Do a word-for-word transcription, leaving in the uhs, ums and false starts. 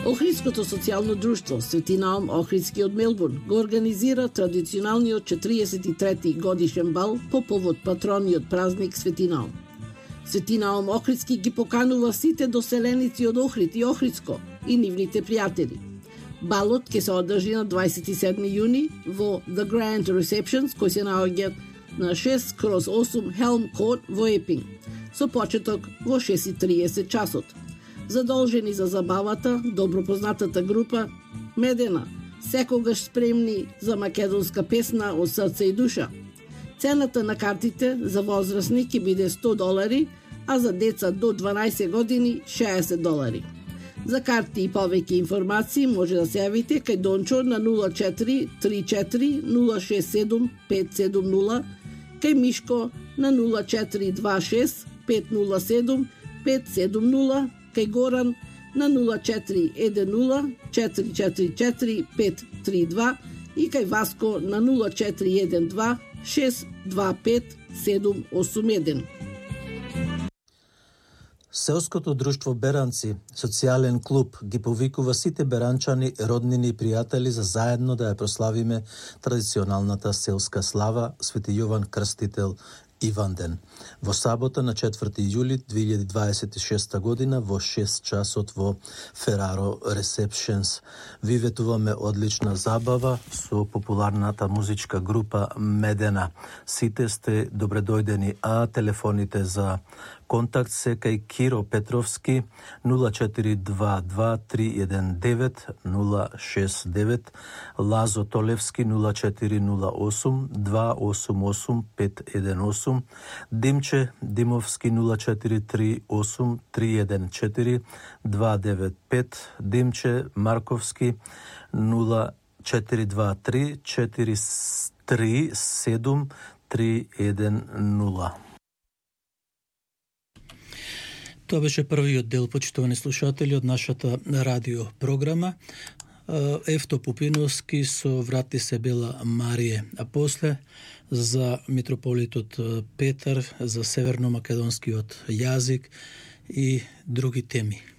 Охридското социјално друштво Свети Наум Охридски од Мелбурн го организира традиционалниот четириесет и трети годишен бал по повод патрониот празник Свети Наум. Свети Наум Охридски ги поканува сите доселеници од Охрид и Охридско и нивните пријатели. Балот ќе се одржи на дваесет и седми јуни во The Grand Receptions, кој се наоѓа на шест кроз осум Helm Court во Епинг, со почеток во шест и триесет часот. Задолжени за забавата, добро познатата група Медена, секогаш спремни за македонска песна од срце и душа. Цената на картите за возрастни ќе биде сто долари, а за деца до дванаесет години шеесет долари. За карти и повеќе информации може да се јавите кај Дончо на нула четири три четири нула шест седум пет седум нула, кај Мишко на нула четири два шест пет нула седум пет седум нула, кај Горан на нула четири еден нула четири четири четири пет три два и кај Васко на нула четири еден два шест два пет седум осум еден. Селското друштво Беранци, социјален клуб, ги повикува сите беранчани, роднини и пријатели за заедно да ја прославиме традиционалната селска слава Свети Јован Крстител Иванден. Во сабота на четврти јули две илјади дваесет и шеста година во шест часот во Ferraro Receptions. Ви ветуваме одлична забава со популарната музичка група Медена. Сите сте добредојдени, а телефоните за контакт се кај Киро Петровски нула четири два два три еден девет нула шест девет, Лазо Толевски нула четири нула осум два осум осум пет еден осум, Димче Димовски нула четири три осум три еден четири два девет пет, Димче Марковски нула четири два три четири три седум три еден нула. Тоа беше првиот дел, почитувани слушатели, од нашата радио програма. Евто Пупиновски со Врати се бела Марие, а после за митрополитот Петар, за северно-македонскиот јазик и други теми.